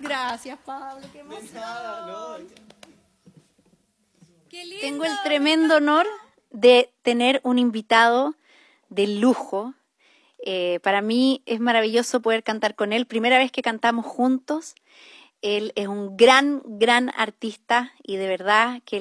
Gracias, Pablo, qué emoción. Nada, no. Qué lindo. Tengo el tremendo honor de tener un invitado de lujo. Para mí es maravilloso poder cantar con él. Primera vez que cantamos juntos. Él es un gran artista y de verdad que